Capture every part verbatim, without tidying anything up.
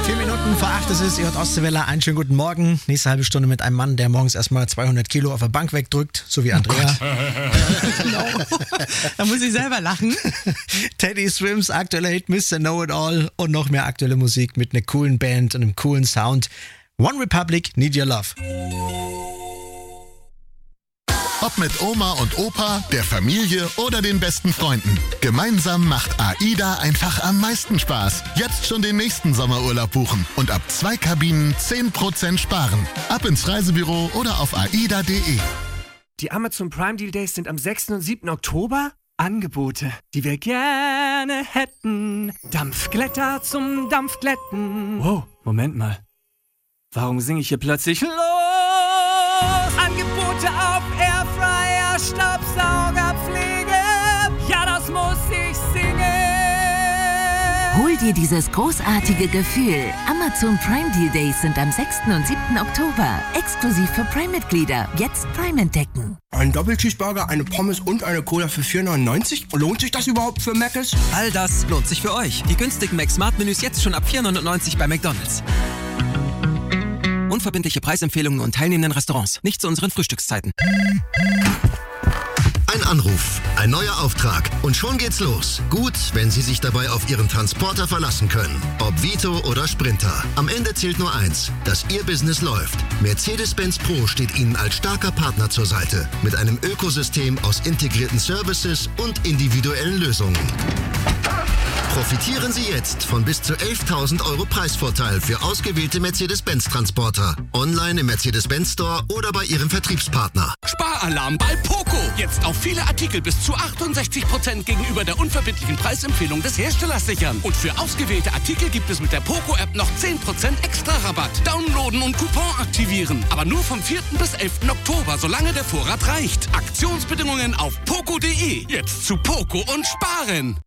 Vier Minuten vor acht ist es, ihr hört Ostseewelle, einen schönen guten Morgen. Nächste halbe Stunde mit einem Mann, der morgens erstmal zweihundert Kilo auf der Bank wegdrückt, so wie Andrea. Oh genau. Da muss ich selber lachen. Teddy Swims aktueller Hit Mister Know-It-All und noch mehr aktuelle Musik mit einer coolen Band und einem coolen Sound. One Republic, Need Your Love. Ob mit Oma und Opa, der Familie oder den besten Freunden. Gemeinsam macht AIDA einfach am meisten Spaß. Jetzt schon den nächsten Sommerurlaub buchen und ab zwei Kabinen zehn Prozent sparen. Ab ins Reisebüro oder auf aida punkt de. Die Amazon Prime Deal Days sind am sechsten und siebten Oktober. Angebote, die wir gerne hätten. Dampfglätter zum Dampfglätten. Wow, Moment mal. Warum singe ich hier plötzlich los? Angebote auf Airfryer, Staubsauger, Pflege. Ja, das muss ich singen. Hol dir dieses großartige Gefühl. Amazon Prime Deal Days sind am sechsten und siebten Oktober. Exklusiv für Prime-Mitglieder. Jetzt Prime entdecken. Ein Doppelcheeseburger, eine Pommes und eine Cola für vier neunundneunzig? Lohnt sich das überhaupt für Mc's? All das lohnt sich für euch. Die günstigen Mac-Smart-Menüs jetzt schon ab vier neunundneunzig bei McDonald's. Unverbindliche Preisempfehlungen und teilnehmenden Restaurants. Nicht zu unseren Frühstückszeiten. Ein Anruf, ein neuer Auftrag und schon geht's los. Gut, wenn Sie sich dabei auf Ihren Transporter verlassen können. Ob Vito oder Sprinter. Am Ende zählt nur eins, dass Ihr Business läuft. Mercedes-Benz Pro steht Ihnen als starker Partner zur Seite. Mit einem Ökosystem aus integrierten Services und individuellen Lösungen. Profitieren Sie jetzt von bis zu elftausend Euro Preisvorteil für ausgewählte Mercedes-Benz-Transporter. Online im Mercedes-Benz Store oder bei Ihrem Vertriebspartner. Sparalarm bei Poco. Jetzt auf viele Artikel bis zu achtundsechzig Prozent gegenüber der unverbindlichen Preisempfehlung des Herstellers sichern. Und für ausgewählte Artikel gibt es mit der Poco-App noch zehn Prozent extra Rabatt. Downloaden und Coupon aktivieren. Aber nur vom vierten bis elften Oktober, solange der Vorrat reicht. Aktionsbedingungen auf poco punkt de. Jetzt zu Poco und sparen.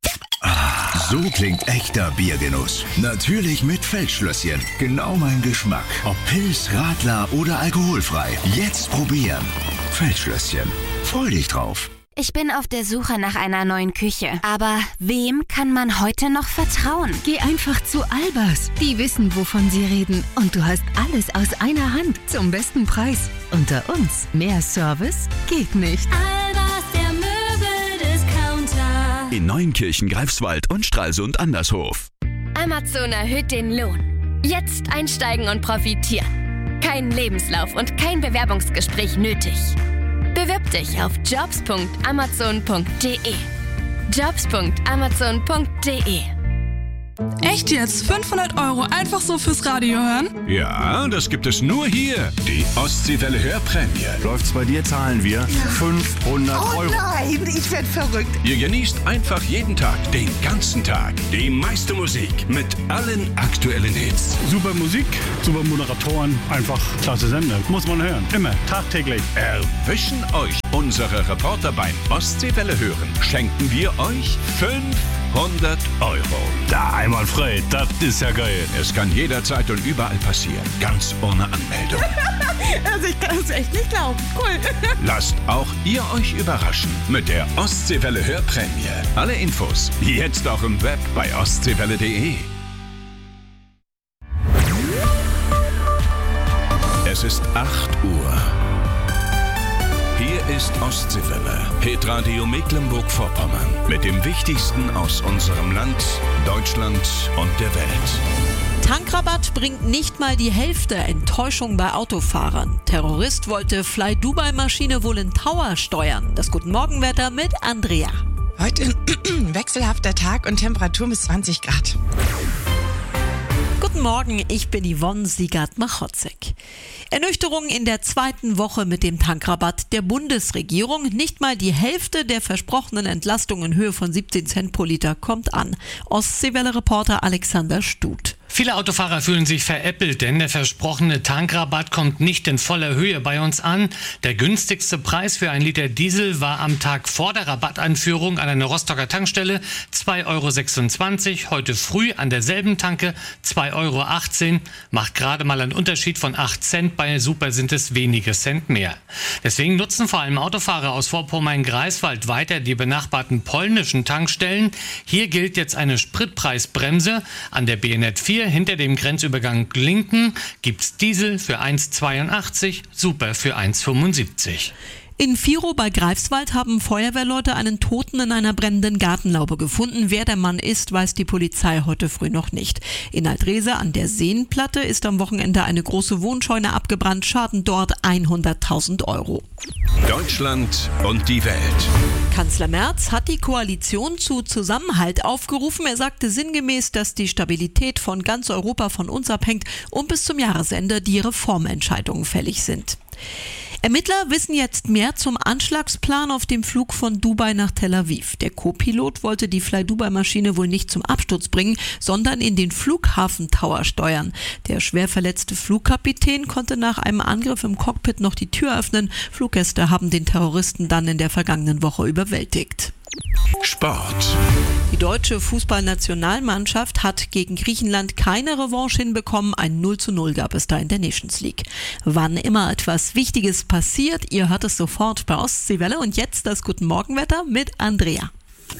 So klingt echter Biergenuss. Natürlich mit Feldschlösschen. Genau mein Geschmack. Ob Pils, Radler oder alkoholfrei. Jetzt probieren. Feldschlösschen. Freu dich drauf. Ich bin auf der Suche nach einer neuen Küche. Aber wem kann man heute noch vertrauen? Geh einfach zu Albers. Die wissen, wovon sie reden. Und du hast alles aus einer Hand zum besten Preis. Unter uns, mehr Service geht nicht. Albers, der Möbeldiscounter. In Neunkirchen, Greifswald und Stralsund Andershof. Amazon erhöht den Lohn. Jetzt einsteigen und profitieren. Kein Lebenslauf und kein Bewerbungsgespräch nötig. Bewirb dich auf jobs punkt amazon punkt de. jobs punkt amazon punkt de. Echt jetzt? fünfhundert Euro einfach so fürs Radio hören? Ja, das gibt es nur hier. Die Ostseewelle Hörprämie. Läuft's bei dir, zahlen wir ja. fünfhundert Euro. Oh nein, ich werd verrückt. Ihr genießt einfach jeden Tag, den ganzen Tag, die meiste Musik mit allen aktuellen Hits. Super Musik, super Moderatoren, einfach klasse Sender. Muss man hören. Immer, tagtäglich. Erwischen euch unsere Reporter beim Ostseewelle hören. Schenken wir euch fünfhundert Euro. Da einmal frei, das ist ja geil. Es kann jederzeit und überall passieren, ganz ohne Anmeldung. Also ich kann es echt nicht glauben. Cool. Lasst auch ihr euch überraschen mit der Ostseewelle Hörprämie. Alle Infos jetzt auch im Web bei ostseewelle punkt de. Es ist acht Uhr. Hier ist Ostseewelle, Hitradio Mecklenburg-Vorpommern. Mit dem Wichtigsten aus unserem Land, Deutschland und der Welt. Tankrabatt bringt nicht mal die Hälfte. Enttäuschung bei Autofahrern. Terrorist wollte Fly-Dubai-Maschine wohl in Tower steuern. Das Guten Morgenwetter mit Andrea. Heute wechselhafter Tag und Temperatur bis zwanzig Grad. Guten Morgen, ich bin Yvonne Siegert-Machotzek. Ernüchterung in der zweiten Woche mit dem Tankrabatt der Bundesregierung. Nicht mal die Hälfte der versprochenen Entlastung in Höhe von siebzehn Cent pro Liter kommt an. Ostseewelle-Reporter Alexander Stut. Viele Autofahrer fühlen sich veräppelt, denn der versprochene Tankrabatt kommt nicht in voller Höhe bei uns an. Der günstigste Preis für ein Liter Diesel war am Tag vor der Rabatteinführung an einer Rostocker Tankstelle zwei Euro sechsundzwanzig. Heute früh an derselben Tanke zwei Euro achtzehn. Macht gerade mal einen Unterschied von acht Cent. Bei Super sind es wenige Cent mehr. Deswegen nutzen vor allem Autofahrer aus Vorpommern-Greifswald weiter die benachbarten polnischen Tankstellen. Hier gilt jetzt eine Spritpreisbremse. An der B N Z vier hinter dem Grenzübergang Glinken gibt's Diesel für eins Komma zweiundachtzig, Super für eins Komma fünfundsiebzig. In Virow bei Greifswald haben Feuerwehrleute einen Toten in einer brennenden Gartenlaube gefunden. Wer der Mann ist, weiß die Polizei heute früh noch nicht. In Aldrese an der Seenplatte ist am Wochenende eine große Wohnscheune abgebrannt. Schaden dort hunderttausend Euro. Deutschland und die Welt. Kanzler Merz hat die Koalition zu Zusammenhalt aufgerufen. Er sagte sinngemäß, dass die Stabilität von ganz Europa von uns abhängt und bis zum Jahresende die Reformentscheidungen fällig sind. Ermittler wissen jetzt mehr zum Anschlagsplan auf dem Flug von Dubai nach Tel Aviv. Der Co-Pilot wollte die Fly-Dubai-Maschine wohl nicht zum Absturz bringen, sondern in den Flughafentower steuern. Der schwer verletzte Flugkapitän konnte nach einem Angriff im Cockpit noch die Tür öffnen. Fluggäste haben den Terroristen dann in der vergangenen Woche überwältigt. Sport. Die deutsche Fußballnationalmannschaft hat gegen Griechenland keine Revanche hinbekommen. Ein null zu null gab es da in der Nations League. Wann immer etwas Wichtiges passiert, ihr hört es sofort bei Ostseewelle. Und jetzt das Guten Morgenwetter mit Andrea.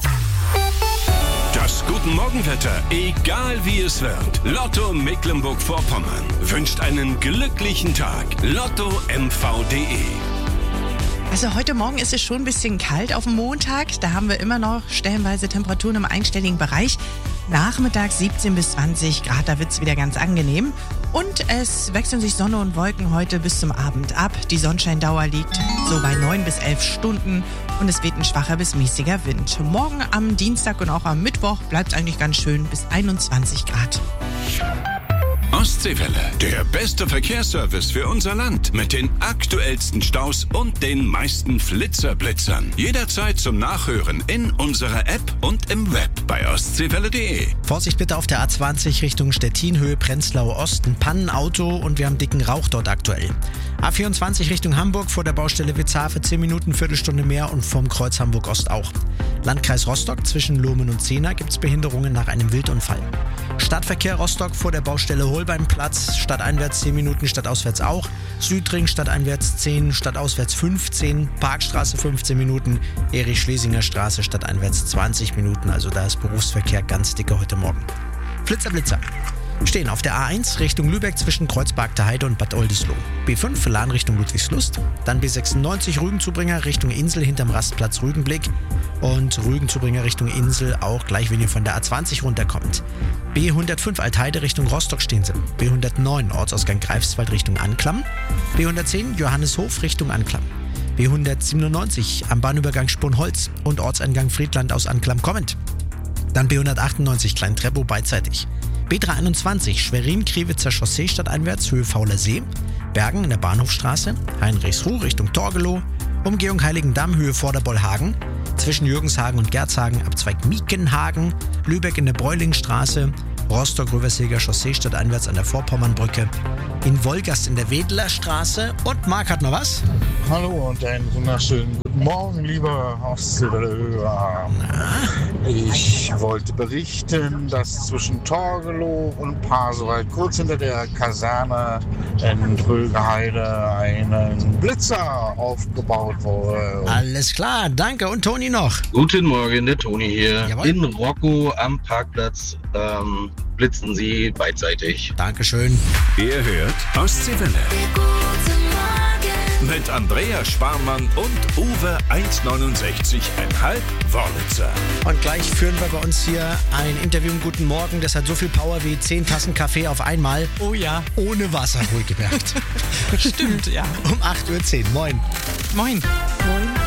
Das Guten Morgenwetter, egal wie es wird. Lotto Mecklenburg-Vorpommern wünscht einen glücklichen Tag. Lotto M V punkt de. Also heute Morgen ist es schon ein bisschen kalt auf dem Montag. Da haben wir immer noch stellenweise Temperaturen im einstelligen Bereich. Nachmittags siebzehn bis zwanzig Grad, da wird es wieder ganz angenehm. Und es wechseln sich Sonne und Wolken heute bis zum Abend ab. Die Sonnenscheindauer liegt so bei neun bis elf Stunden und es weht ein schwacher bis mäßiger Wind. Morgen am Dienstag und auch am Mittwoch bleibt es eigentlich ganz schön bis einundzwanzig Grad. Ostseewelle, der beste Verkehrsservice für unser Land. Mit den aktuellsten Staus und den meisten Flitzerblitzern. Jederzeit zum Nachhören in unserer App und im Web bei ostseewelle punkt de. Vorsicht bitte auf der A zwanzig Richtung Stettin, Höhe Prenzlau Ost. Ein Pannenauto und wir haben dicken Rauch dort aktuell. A vierundzwanzig Richtung Hamburg vor der Baustelle Witzhafe, zehn Minuten, Viertelstunde mehr und vom Kreuz Hamburg Ost auch. Landkreis Rostock zwischen Lohmen und Zehna gibt es Behinderungen nach einem Wildunfall. Stadtverkehr Rostock vor der Baustelle Holbeinplatz, stadteinwärts zehn Minuten, stadtauswärts auch. Südring stadteinwärts zehn, stadtauswärts fünfzehn. Parkstraße fünfzehn Minuten. Erich-Schlesinger Straße stadteinwärts zwanzig Minuten. Also da ist Berufsverkehr ganz dicke heute Morgen. Flitzer, Blitzer. Stehen auf der A eins Richtung Lübeck zwischen Kreuzberg Heide und Bad Oldesloe. B fünf Lahn Richtung Ludwigslust. Dann B sechsundneunzig Rügenzubringer Richtung Insel hinterm Rastplatz Rügenblick. Und Rügenzubringer Richtung Insel auch gleich, wenn ihr von der A zwanzig runterkommt. B hundertfünf Altheide Richtung Rostock stehen sie. B hundertneun Ortsausgang Greifswald Richtung Anklam. B hundertzehn Johanneshof Richtung Anklam. B hundertsiebenundneunzig am Bahnübergang Sponholz und Ortseingang Friedland aus Anklam kommend. Dann B hundertachtundneunzig Klein-Treppow beidseitig. B dreihunderteinundzwanzig Schwerin-Kriwitzer Chaussee stadteinwärts, Höhe Fauler See. Bergen in der Bahnhofstraße. Heinrichsruh Richtung Torgelow. Umgehung Heiligendamm, Höhe Vorderbollhagen. Zwischen Jürgenshagen und Gerzhagen, Abzweig Miekenhagen. Lübeck in der Bräulingstraße. Rostock-Röversilger Chaussee stadteinwärts an der Vorpommernbrücke. In Wolgast in der Wedler Straße. Und Marc hat noch was? Hallo und einen wunderschönen guten Morgen, liebe Ostseewelle-Hörer. Ich wollte berichten, dass zwischen Torgelow und Pasewalk kurz hinter der Kaserne in Trögeheide ein Blitzer aufgebaut wurde. Alles klar, danke. Und Toni noch? Guten Morgen, der Toni hier. Jawohl. In Rocco am Parkplatz ähm, blitzen sie beidseitig. Dankeschön. Ihr hört Ostseewelle. Mit Andrea Sparmann und Uwe eins neunundsechzig Komma fünf Wörlitzer. Und gleich führen wir bei uns hier ein Interview im Guten Morgen. Das hat so viel Power wie zehn Tassen Kaffee auf einmal. Oh ja. Ohne Wasser, wohlgemerkt. Stimmt, ja. Um acht Uhr zehn. Moin. Moin. Moin.